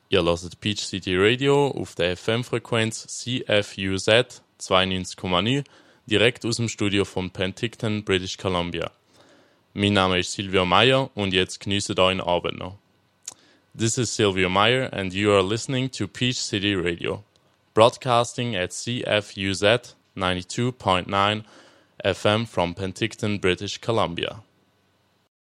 Ihr hört Peach City Radio auf der FM-Frequenz CFUZ 92,9 direkt aus dem Studio von Penticton, British Columbia. Mein Name ist Silvio Meyer und jetzt genießt euren Abend noch. This is Silvio Meyer and you are listening to Peach City Radio, broadcasting at CFUZ 92.9 FM from Penticton, British Columbia.